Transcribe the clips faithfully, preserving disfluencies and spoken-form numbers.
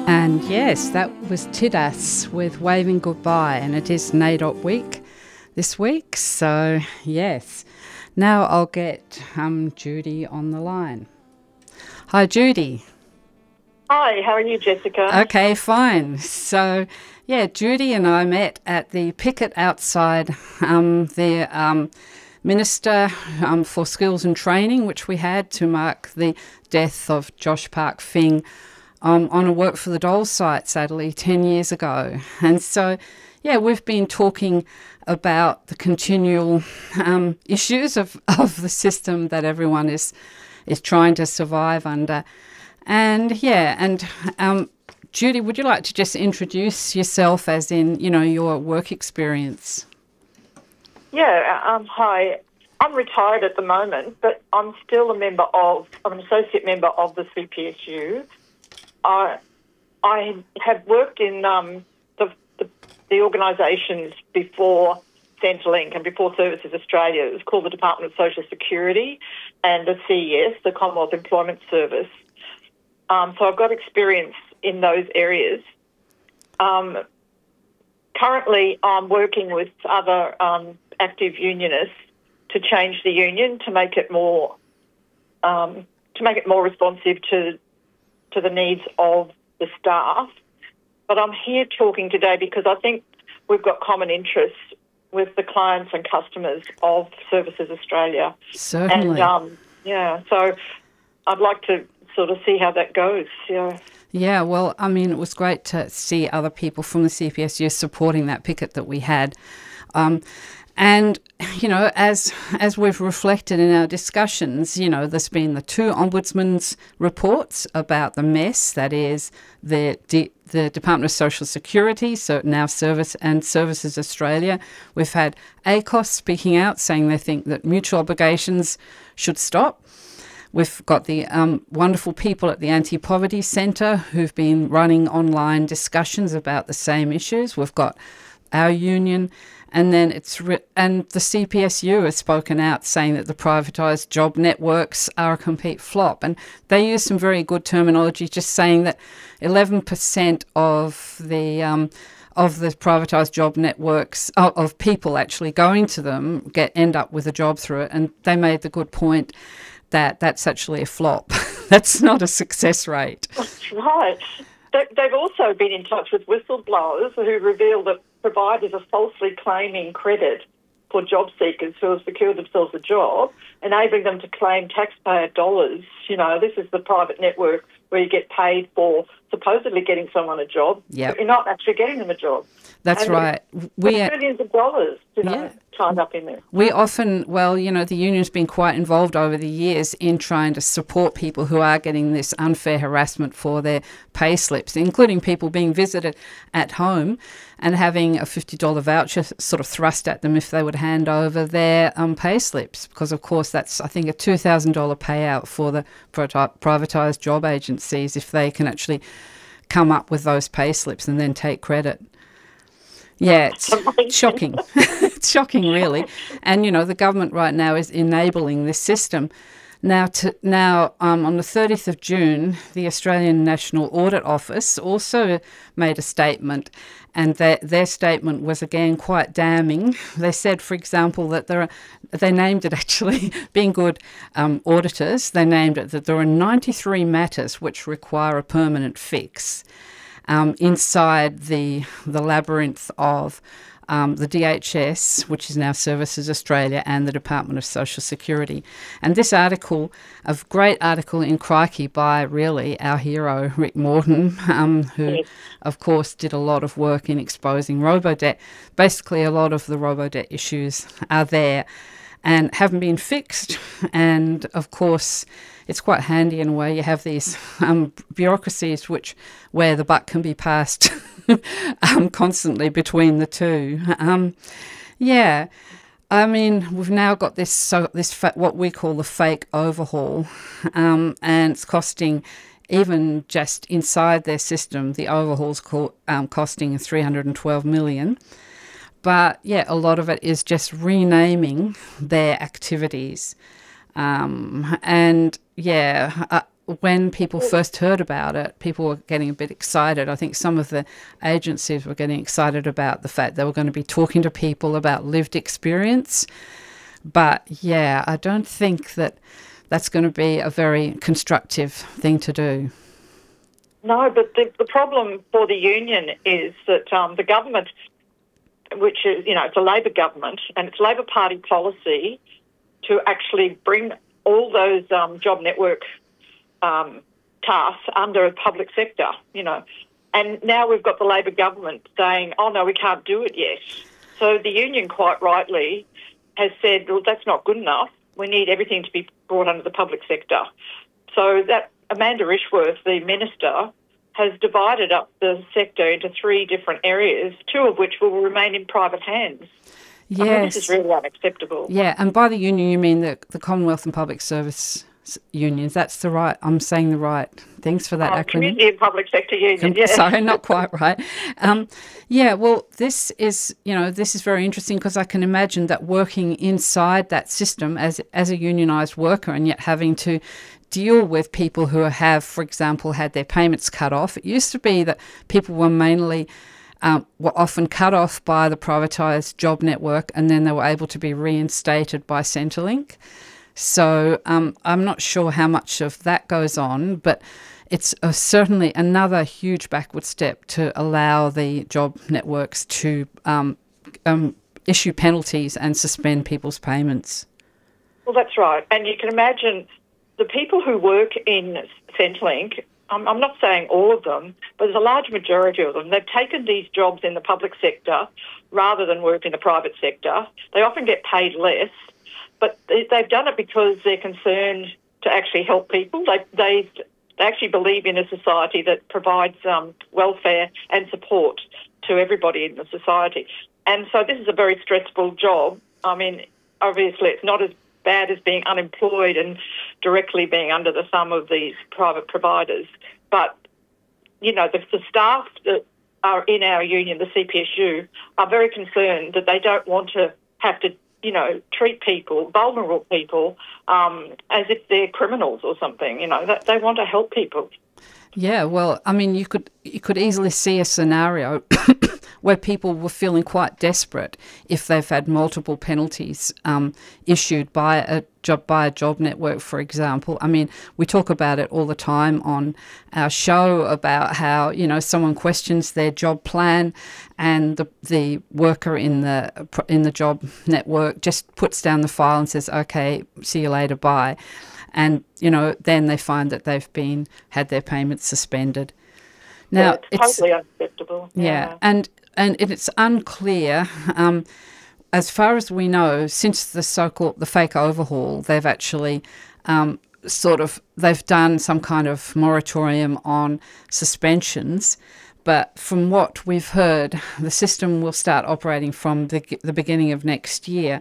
And yes, that was Tidas with Waving Goodbye, and it is NAIDOC week this week, so yes. Now I'll get um, Judy on the line. Hi, Judy. Hi, how are you, Jessica? Okay, fine. So, yeah, Judy and I met at the picket outside um, the um, Minister um, for Skills and Training, which we had to mark the death of Josh Park Fing um, on a Work for the Dole site, sadly, ten years ago. And so, yeah, we've been talking about the continual um, issues of, of the system that everyone is is trying to survive under. And, yeah, and um, Judy, would you like to just introduce yourself as in, you know, your work experience? Yeah, um, hi. I'm retired at the moment, but I'm still a member of, I'm an associate member of the C P S U. I, I have worked in um, the, the, the organisations before Centrelink and before Services Australia. It was called the Department of Social Security and the C E S, the Commonwealth Employment Service. Um, so I've got experience in those areas. Um, currently, I'm working with other um, active unionists to change the union to make it more um, to make it more responsive to to the needs of the staff. But I'm here talking today because I think we've got common interests with the clients and customers of Services Australia. Certainly. And um, yeah, so I'd like to sort of see how that goes. Yeah. Yeah, well, I mean, it was great to see other people from the C P S U supporting that picket that we had. Um, and, you know, as as we've reflected in our discussions, you know, there's been the two ombudsman's reports about the mess that is the D- the Department of Social Security, so now Service and Services Australia. We've had A C O S speaking out, saying they think that mutual obligations should stop. We've got the um, wonderful people at the Anti-Poverty Centre who've been running online discussions about the same issues. We've got our union, and then it's re- and the C P S U has spoken out saying that the privatised job networks are a complete flop. And they use some very good terminology, just saying that eleven percent of the um, of the privatised job networks of, of people actually going to them get end up with a job through it. And they made the good point that that's actually a flop. That's not a success rate. That's right. They, they've also been in touch with whistleblowers who reveal that providers are falsely claiming credit for job seekers who have secured themselves a job, enabling them to claim taxpayer dollars. You know, this is the private network where you get paid for supposedly getting someone a job, Yep. but you're not actually getting them a job. That's and right. We We millions of dollars, you know, Yeah. tied up in there. We often, well, you know, the union's been quite involved over the years in trying to support people who are getting this unfair harassment for their pay slips, including people being visited at home and having a fifty dollars voucher sort of thrust at them if they would hand over their um, pay slips, because, of course, that's, I think, a two thousand dollars payout for the privatised job agencies if they can actually come up with those pay slips and then take credit. Yeah, it's shocking. It's shocking, really. And, you know, the government right now is enabling this system. Now, to, now um, on the thirtieth of June, the Australian National Audit Office also made a statement, and their, their statement was, again, quite damning. They said, for example, that there are, they named it actually, being good um, auditors, they named it that there are ninety-three matters which require a permanent fix. Um, inside the the labyrinth of um, the D H S, which is now Services Australia, and the Department of Social Security. And this article, a great article in Crikey by really our hero, Rick Morton, um, who, Yes. of course, did a lot of work in exposing robo-debt. Basically, a lot of the robo-debt issues are there and haven't been fixed. And, of course, it's quite handy in a way. You have these um, bureaucracies which where the buck can be passed um, constantly between the two. Um, yeah, I mean, we've now got this so this fa- what we call the fake overhaul, um, and it's costing, even just inside their system, the overhaul's co- um, costing three hundred twelve million dollars. But yeah, a lot of it is just renaming their activities. Um, and yeah, uh, when people first heard about it, people were getting a bit excited. I think some of the agencies were getting excited about the fact they were going to be talking to people about lived experience. But yeah, I don't think that that's going to be a very constructive thing to do. No, but the, the problem for the union is that um, the government, which is, you know, it's a Labor government, and it's Labor Party policy to actually bring all those um, job network um, tasks under a public sector, you know. And now we've got the Labor government saying, oh, no, we can't do it yet. So the union, quite rightly, has said, well, that's not good enough. We need everything to be brought under the public sector. So that Amanda Ishworth, the minister, has divided up the sector into three different areas, two of which will remain in private hands. Yes. I mean, this is really unacceptable. Yeah, and by the union you mean the, the Commonwealth and Public Service unions. That's the right, I'm saying the right. Thanks for that oh, acronym. Community and Public Sector Union, yeah. Sorry, not quite right. Um, yeah, well, this is, you know, this is very interesting because I can imagine that working inside that system as as a unionised worker and yet having to deal with people who have, for example, had their payments cut off. It used to be that people were mainly um, were often cut off by the privatised job network and then they were able to be reinstated by Centrelink. So um, I'm not sure how much of that goes on, but it's uh, certainly another huge backward step to allow the job networks to um, um, issue penalties and suspend people's payments. Well, that's right. And you can imagine the people who work in Centrelink, I'm, I'm not saying all of them, but there's a large majority of them. They've taken these jobs in the public sector rather than work in the private sector. They often get paid less. But they've done it because they're concerned to actually help people. They they, they actually believe in a society that provides um, welfare and support to everybody in the society. And so this is a very stressful job. I mean, obviously it's not as bad as being unemployed and directly being under the thumb of these private providers. But, you know, the, the staff that are in our union, the C P S U, are very concerned that they don't want to have to you know, treat people, vulnerable people, um, as if they're criminals or something. You know, that they want to help people. Yeah, well, I mean, you could you could easily see a scenario where people were feeling quite desperate if they've had multiple penalties um, issued by a job by a job network, for example. I mean, we talk about it all the time on our show about how, you know, someone questions their job plan and the the worker in the in the job network just puts down the file and says, "Okay, see you later, bye." And, you know, then they find that they've been had their payments suspended. Now, yeah, it's, it's totally unacceptable. Yeah, yeah. and and it's unclear. Um, as far as we know, since the so-called the fake overhaul, they've actually um, sort of they've done some kind of moratorium on suspensions. But from what we've heard, the system will start operating from the the beginning of next year,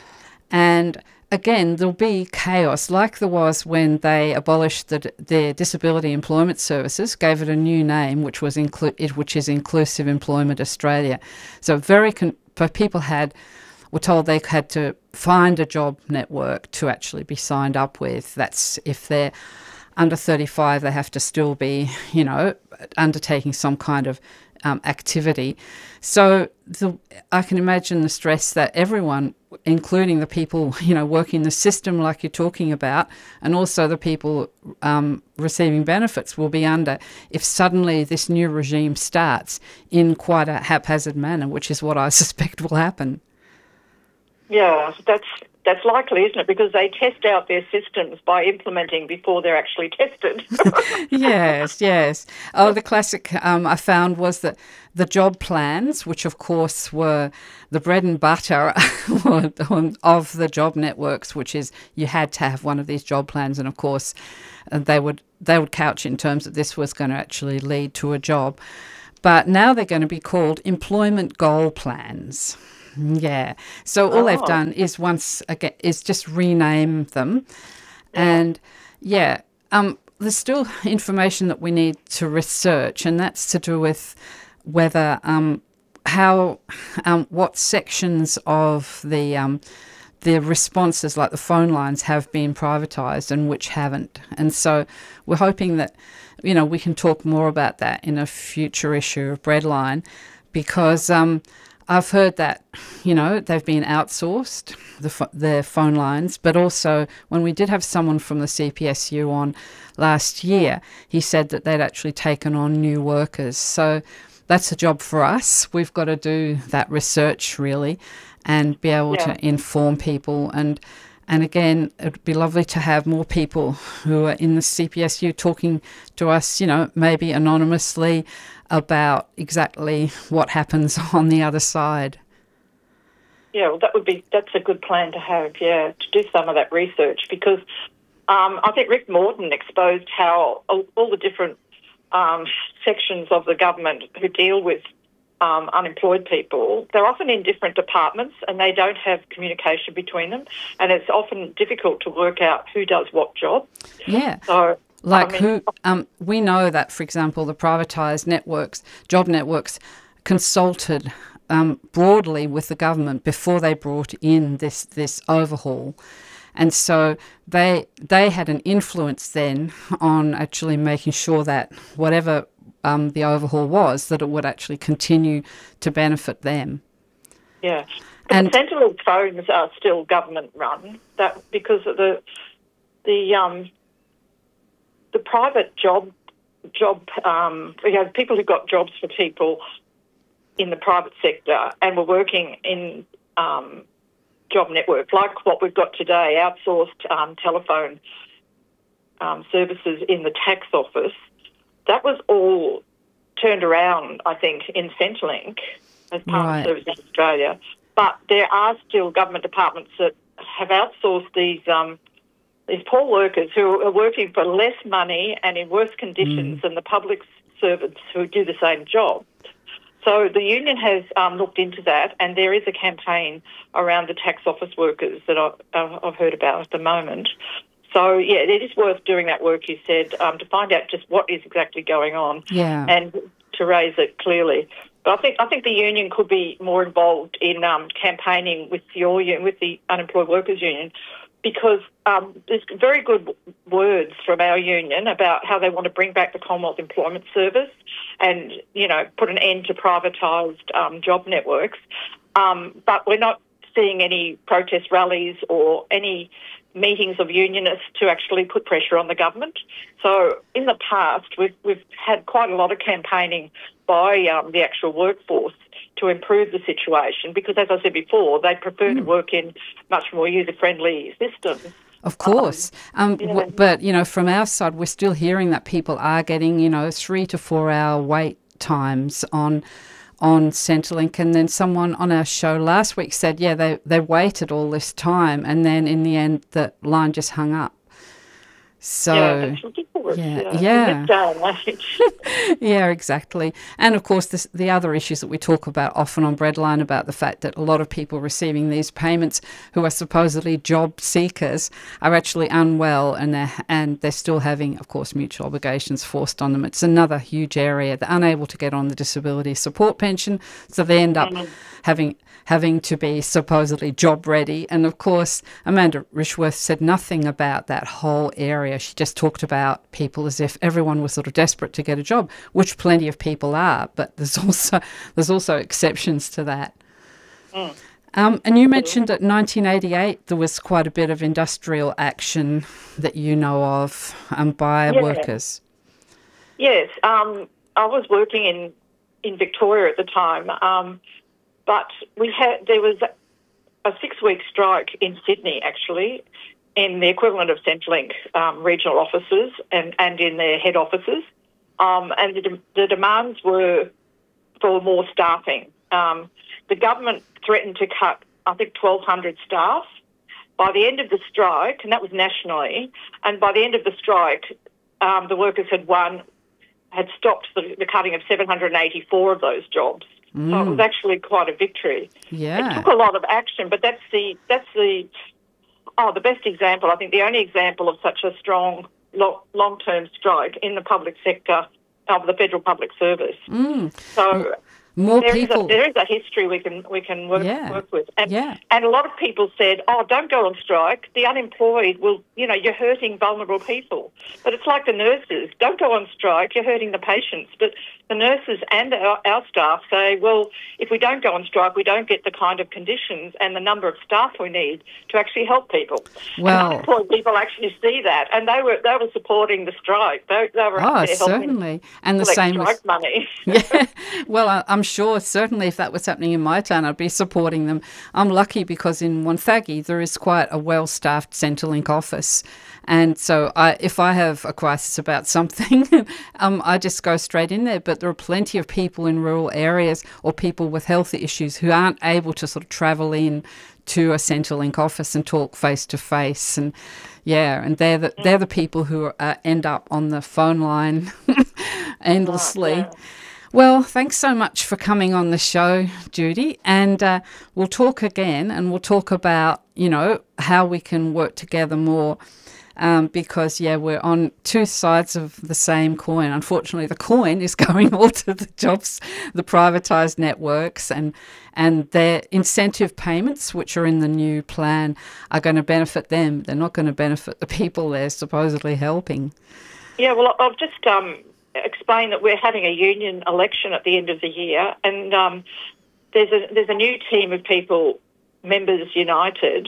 and again, there'll be chaos like there was when they abolished the, their disability employment services, gave it a new name, which was inclu- which is Inclusive Employment Australia. So very, con- but people had were told they had to find a job network to actually be signed up with. That's if they're under thirty-five, they have to still be, you know, undertaking some kind of um, activity. So the, I can imagine the stress that everyone, including the people, you know, working the system like you're talking about, and also the people um, receiving benefits will be under if suddenly this new regime starts in quite a haphazard manner, which is what I suspect will happen. Yeah, that's that's likely, isn't it? Because they test out their systems by implementing before they're actually tested. Yes, yes. Oh, the classic um, I found was that the job plans, which of course were the bread and butter of the job networks, which is you had to have one of these job plans, and of course they would they would couch in terms that this was going to actually lead to a job. But now they're going to be called employment goal plans. Yeah. So all oh. they've done is once again is just rename them, yeah. and yeah, um, there's still information that we need to research, and that's to do with whether um, how um, what sections of the um, the responses, like the phone lines, have been privatised and which haven't. And so we're hoping that, you know, we can talk more about that in a future issue of Breadline, because um, I've heard that, you know, they've been outsourced, the their phone lines, but also when we did have someone from the C P S U on last year, he said that they'd actually taken on new workers. So that's a job for us. We've got to do that research, really, and be able yeah. to inform people. And and again, it would be lovely to have more people who are in the C P S U talking to us, you know, maybe anonymously, about exactly what happens on the other side. Yeah, well, that would be that's a good plan to have. Yeah, to do some of that research, because um, I think Rick Morton exposed how all, all the different um, sections of the government who deal with um, unemployed people, they're often in different departments and they don't have communication between them, and it's often difficult to work out who does what job. Yeah. So. Like I mean, who, um, we know that, for example, the privatised networks, job networks, consulted um, broadly with the government before they brought in this this overhaul. And so they they had an influence then on actually making sure that whatever um, the overhaul was, that it would actually continue to benefit them. Yeah. And Centrelink phones are still government run, that because of the the um the private job, job um, we have people who got jobs for people in the private sector and were working in um, job networks, like what we've got today, outsourced um, telephone um, services in the tax office. That was all turned around, I think, in Centrelink as part right. of Services Australia. But there are still government departments that have outsourced these um, These poor workers who are working for less money and in worse conditions mm. than the public servants who do the same job. So the union has um, looked into that, and there is a campaign around the tax office workers that I've, I've heard about at the moment. So, yeah, it is worth doing that work, you said, um, to find out just what is exactly going on yeah. and to raise it clearly. But I think I think the union could be more involved in um, campaigning with your with the Unemployed Workers Union, because um, there's very good words from our union about how they want to bring back the Commonwealth Employment Service and, you know, put an end to privatised um, job networks. Um, but we're not seeing any protest rallies or any meetings of unionists to actually put pressure on the government. So in the past, we've, we've had quite a lot of campaigning by um, the actual workforce to improve the situation, because, as I said before, they prefer mm. to work in much more user-friendly systems. Of course. Um, um, yeah. w- but, you know, from our side, we're still hearing that people are getting, you know, three to four hour wait times on on Centrelink. And then someone on our show last week said, yeah, they, they waited all this time, and then in the end the line just hung up. So, yeah, that's ridiculous. Yeah, yeah. yeah. yeah, exactly. And of course, this, the other issues that we talk about often on Breadline about the fact that a lot of people receiving these payments who are supposedly job seekers are actually unwell, and they're, and they're still having, of course, mutual obligations forced on them. It's another huge area. They're unable to get on the disability support pension, so they end up mm-hmm. having having to be supposedly job ready. And of course, Amanda Rishworth said nothing about that whole area. She just talked about people as if everyone was sort of desperate to get a job, which plenty of people are, but there's also there's also exceptions to that. Mm. Um, and you mentioned that nineteen eighty-eight there was quite a bit of industrial action that you know of um, by yeah. workers. Yes, um, I was working in, in Victoria at the time, um, but we had there was a six-week strike in Sydney, actually, in the equivalent of Centrelink um, regional offices and, and in their head offices. Um, and the, de- the demands were for more staffing. Um, the government threatened to cut, I think, twelve hundred staff. By the end of the strike, and that was nationally, and by the end of the strike, um, the workers had won, had stopped the, the cutting of seven hundred eighty-four of those jobs. Mm. So it was actually quite a victory. Yeah. It took a lot of action, but that's the that's the oh the best example. I think the only example of such a strong lo- long-term strike in the public sector of the federal public service. Mm. So more there people. Is a, there is a history we can we can work, Yeah. work with. And, Yeah. and a lot of people said, oh, don't go on strike. The unemployed will, you know, you're hurting vulnerable people. But it's like the nurses. Don't go on strike. You're hurting the patients. But the nurses and our, our staff say, well, if we don't go on strike, we don't get the kind of conditions and the number of staff we need to actually help people. Well, and unemployed people actually see that, and they were they were supporting the strike. They, they were Oh, out there helping certainly. And the collect same strike with, money. yeah. Well, I- I'm sure certainly if that was happening in my town, I'd be supporting them. I'm lucky because in Wonthaggi there is quite a well-staffed Centrelink office. And so I, if I have a crisis about something, um, I just go straight in there. But there are plenty of people in rural areas or people with health issues who aren't able to sort of travel in to a Centrelink office and talk face to face. And yeah, and they're the, they're the people who uh, end up on the phone line endlessly. Right, yeah. Well, thanks so much for coming on the show, Judy. And uh, we'll talk again, and we'll talk about, you know, how we can work together more. Um, because, yeah, we're on two sides of the same coin. Unfortunately, the coin is going all to the jobs, the privatised networks, and and their incentive payments, which are in the new plan, are going to benefit them. They're not going to benefit the people they're supposedly helping. Yeah, well, I'll just um, explain that we're having a union election at the end of the year, and um, there's a there's a new team of people, Members United.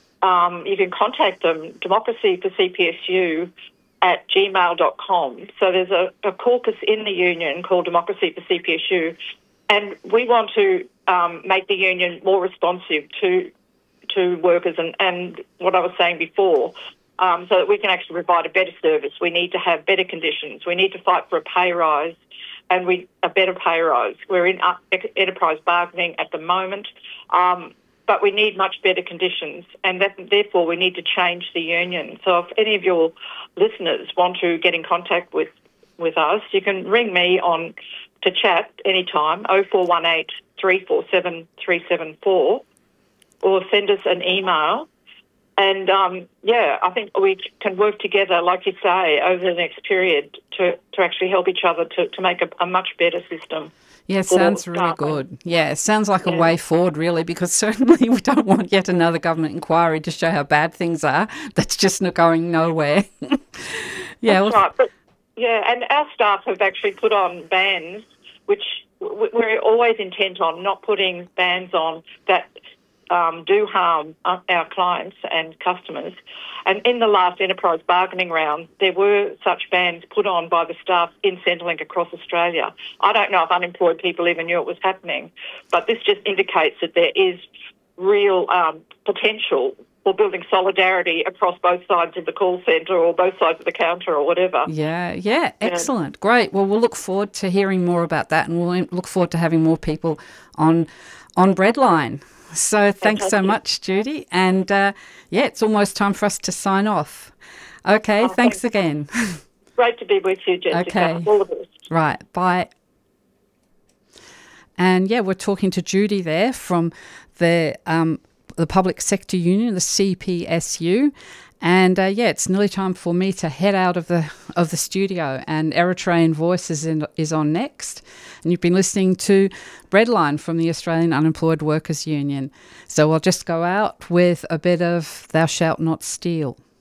Um, you can contact them, democracy for C P S U at gmail dot com. So there's a, a caucus in the union called Democracy for C P S U, and we want to um, make the union more responsive to to workers and, and what I was saying before, um, so that we can actually provide a better service. We need to have better conditions. We need to fight for a pay rise and we a better pay rise. We're in uh, enterprise bargaining at the moment. Um, But we need much better conditions, and that, therefore we need to change the union. So if any of your listeners want to get in contact with, with us, you can ring me on to chat anytime, oh four one eight, three four seven, three seven four, or send us an email. And, um, yeah, I think we can work together, like you say, over the next period to, to actually help each other to, to make a, a much better system. Yeah, it sounds really good. Yeah, it sounds like a Yeah. way forward, really, because certainly we don't want yet another government inquiry to show how bad things are. That's just not going nowhere. yeah, That's well, right. But, yeah, and our staff have actually put on bans, which w- we're always intent on not putting bans on that um, do harm uh, our clients and customers. And in the last enterprise bargaining round, there were such bans put on by the staff in Centrelink across Australia. I don't know if unemployed people even knew it was happening, but this just indicates that there is real um, potential for building solidarity across both sides of the call centre or both sides of the counter or whatever. yeah, yeah, excellent. Great. Well, we'll look forward to hearing more about that, and we'll look forward to having more people on on Breadline. So thanks so Fantastic. much, Judy. And, uh, yeah, it's almost time for us to sign off. Okay, Oh, thanks thanks. again. Great to be with you, Jessica. Okay. All the best. Right, bye. And, yeah, we're talking to Judy there from the um, the Public Sector Union, the C P S U. And, uh, yeah, it's nearly time for me to head out of the of the studio, and Eritrean Voice is, in, is on next. And you've been listening to Breadline from the Australian Unemployed Workers Union. So I'll just go out with a bit of Thou Shalt Not Steal.